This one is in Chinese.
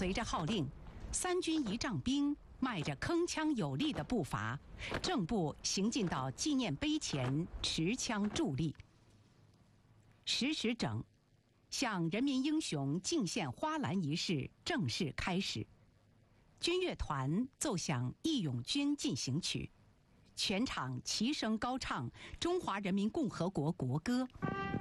随着号令，3军仪仗兵迈着铿锵有力的步伐，正步行进到纪念碑前，持枪伫立。10时整，向人民英雄敬献花篮仪式正式开始。军乐团奏响《义勇军进行曲》，全场齐声高唱中华人民共和国国歌。